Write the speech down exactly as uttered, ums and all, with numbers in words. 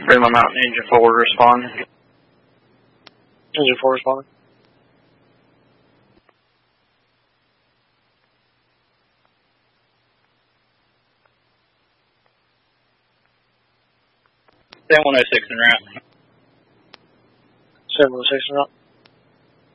Greenland Mountain, engine forward, respond. Engine four responding. seven one oh six en route. seven one oh six en route.